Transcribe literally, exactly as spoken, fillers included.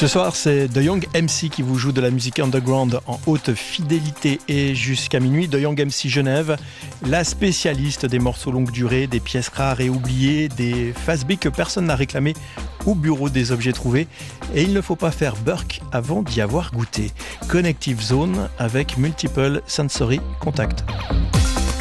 Ce soir, c'est The Young M C qui vous joue de la musique underground en haute fidélité et jusqu'à minuit. The Young M C Genève, la spécialiste des morceaux longue durée, des pièces rares et oubliées, des phases B que personne n'a réclamé au bureau des objets trouvés. Et il ne faut pas faire Burke avant d'y avoir goûté. Connective Zone avec Multiple Sensory Contact.